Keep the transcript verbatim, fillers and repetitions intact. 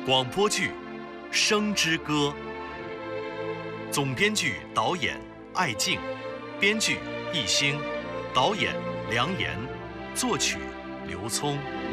广播剧《生之歌》，总编剧、导演艾静，编剧易星，导演梁岩，作曲刘聪。